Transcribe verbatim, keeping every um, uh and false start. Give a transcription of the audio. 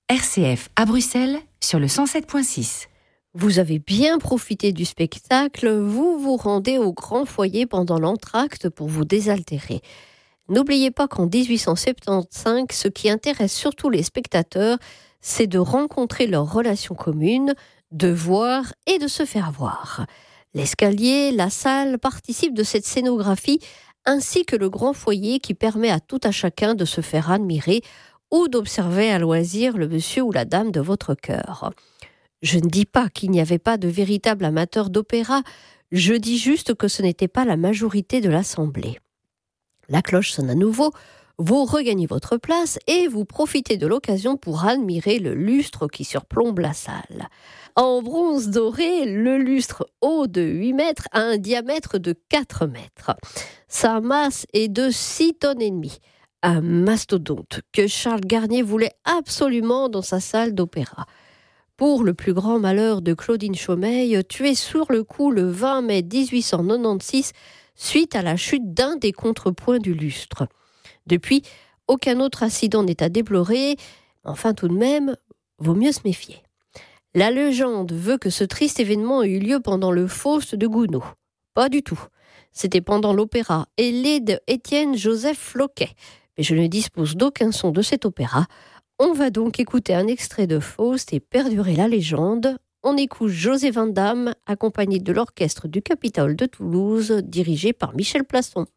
R C F à Bruxelles sur le cent sept virgule six. Vous avez bien profité du spectacle, vous vous rendez au grand foyer pendant l'entracte pour vous désaltérer. N'oubliez pas qu'en dix-huit cent soixante-quinze, ce qui intéresse surtout les spectateurs, c'est de rencontrer leurs relations communes, de voir et de se faire voir. L'escalier, la salle participent de cette scénographie, ainsi que le grand foyer qui permet à tout à chacun de se faire admirer ou d'observer à loisir le monsieur ou la dame de votre cœur. Je ne dis pas qu'il n'y avait pas de véritables amateurs d'opéra, je dis juste que ce n'était pas la majorité de l'assemblée. La cloche sonne à nouveau, vous regagnez votre place et vous profitez de l'occasion pour admirer le lustre qui surplombe la salle. En bronze doré, le lustre haut de huit mètres a un diamètre de quatre mètres. Sa masse est de six tonnes et demie. Un mastodonte que Charles Garnier voulait absolument dans sa salle d'opéra. Pour le plus grand malheur de Claudine Chaumeil, tuée sur le coup le vingt mai dix-huit cent quatre-vingt-seize suite à la chute d'un des contrepoints du lustre. Depuis, aucun autre incident n'est à déplorer, enfin tout de même, vaut mieux se méfier. La légende veut que ce triste événement ait eu lieu pendant le Faust de Gounod. Pas du tout. C'était pendant l'opéra Ailée de Étienne-Joseph Floquet. Mais je ne dispose d'aucun son de cet opéra. On va donc écouter un extrait de Faust et perdurer la légende. On écoute José Van Damme, accompagné de l'orchestre du Capitole de Toulouse, dirigé par Michel Plasson.